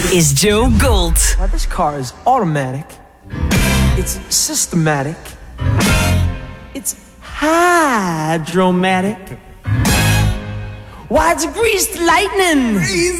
is Joe Gold. Why, this car is automatic. It's systematic. It's hydromatic. Why, it's greased lightning.